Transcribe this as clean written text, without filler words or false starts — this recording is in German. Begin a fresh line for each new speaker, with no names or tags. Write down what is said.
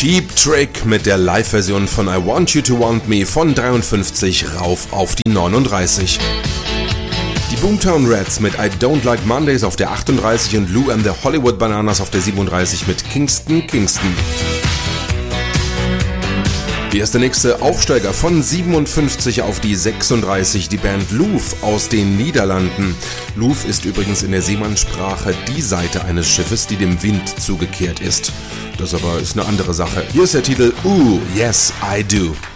Cheap Trick mit der Live-Version von I Want You to Want Me von 53 rauf auf die 39. Die Boomtown Rats mit I Don't Like Mondays auf der 38 und Lou and the Hollywood Bananas auf der 37 mit Kingston Kingston. Hier ist der nächste Aufsteiger von 57 auf die 36, die Band Louvre aus den Niederlanden. Louvre ist übrigens in der Seemannssprache die Seite eines Schiffes, die dem Wind zugekehrt ist. Das aber ist eine andere Sache. Hier ist der Titel Ooh, Yes, I Do.